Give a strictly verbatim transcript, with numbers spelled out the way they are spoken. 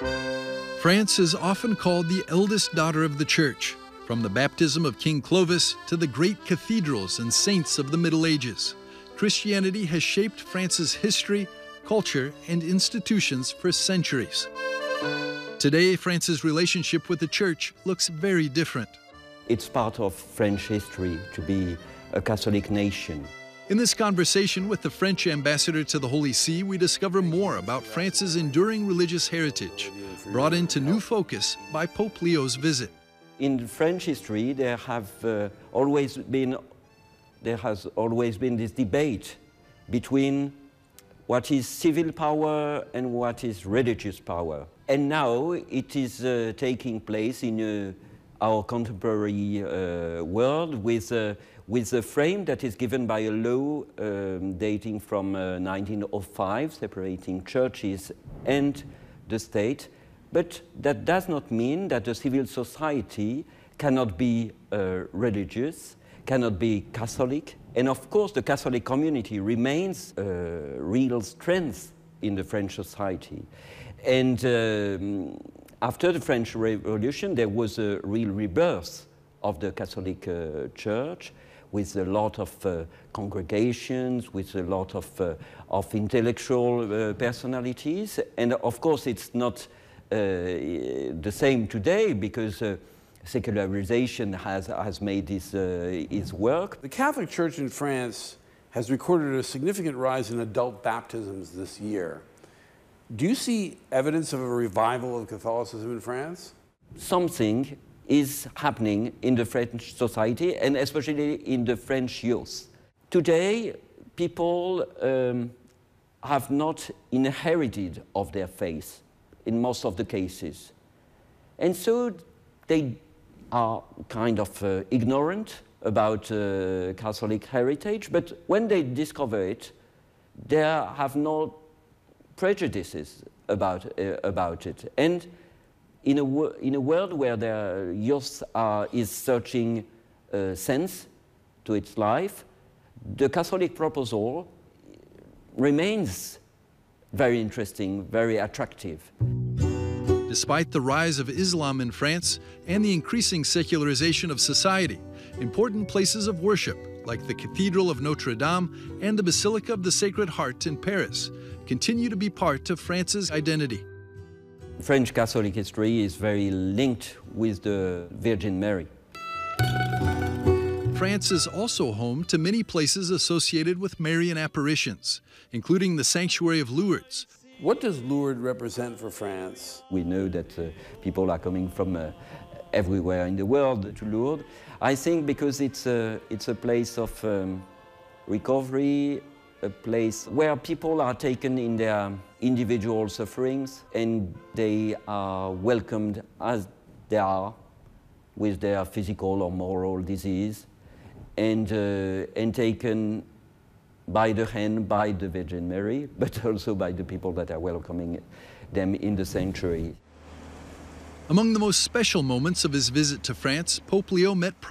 France is often called the eldest daughter of the Church, from the baptism of King Clovis to the great cathedrals and saints of the Middle Ages. Christianity has shaped France's history, culture, and institutions for centuries. Today, France's relationship with the Church looks very different. It's part of French history to be a Catholic nation. In this conversation with the French ambassador to the Holy See, we discover more about France's enduring religious heritage, brought into new focus by Pope Leo's visit. In French history, there have uh, always been, there has always been this debate between what is civil power and what is religious power. And now it is uh, taking place in uh, our contemporary uh, world with, uh, with a frame that is given by a law um, dating from uh, nineteen oh five, separating churches and the state. But that does not mean that the civil society cannot be uh, religious, cannot be Catholic. And of course, the Catholic community remains a real strength in the French society. And um, after the French Revolution, there was a real rebirth of the Catholic uh, Church, with a lot of uh, congregations, with a lot of, uh, of intellectual uh, personalities. And of course, it's not uh, the same today, because uh, secularization has, has made this, uh, its work. The Catholic Church in France has recorded a significant rise in adult baptisms this year. Do you see evidence of a revival of Catholicism in France? Something is happening in the French society, and especially in the French youth. Today, people um, have not inherited of their faith in most of the cases. And so they are kind of uh, ignorant about uh, Catholic heritage, but when they discover it, they have no prejudices about, uh, about it. And in a, in a world where the youth are, is searching uh, sense to its life, the Catholic proposal remains very interesting, very attractive. Despite the rise of Islam in France and the increasing secularization of society, important places of worship, like the Cathedral of Notre Dame and the Basilica of the Sacred Heart in Paris, continue to be part of France's identity. French Catholic history is very linked with the Virgin Mary. France is also home to many places associated with Marian apparitions, including the Sanctuary of Lourdes. What does Lourdes represent for France? We know that uh, people are coming from uh, everywhere in the world to Lourdes. I think because it's a, it's a place of um, recovery, a place where people are taken in their individual sufferings and they are welcomed as they are, with their physical or moral disease, and, uh, and taken by the hand by the Virgin Mary, but also by the people that are welcoming them in the sanctuary. Among the most special moments of his visit to France, Pope Leo met